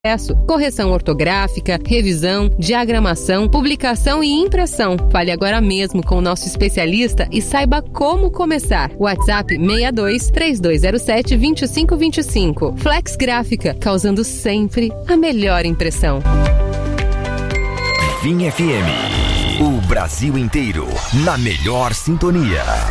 correção ortográfica, revisão, diagramação, publicação e impressão. Fale agora mesmo com o nosso especialista e saiba como começar. WhatsApp 62 3207 2525. Flex Gráfica, causando sempre a melhor impressão. Vim FM, o Brasil inteiro na melhor sintonia.